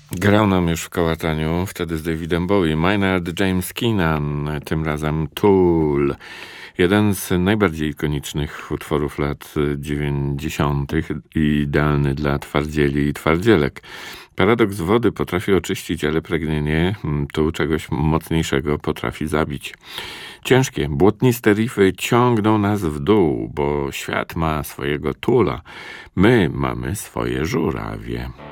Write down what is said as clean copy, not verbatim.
Grał nam już w kołataniu, wtedy z Davidem Bowie, Maynard James Keenan, tym razem Tool. Jeden z najbardziej ikonicznych utworów lat 90., idealny dla twardzieli i twardzielek. Paradoks wody potrafi oczyścić, ale pragnienie tu czegoś mocniejszego potrafi zabić. Ciężkie, błotniste rify ciągną nas w dół, bo świat ma swojego Tula. My mamy swoje żurawie.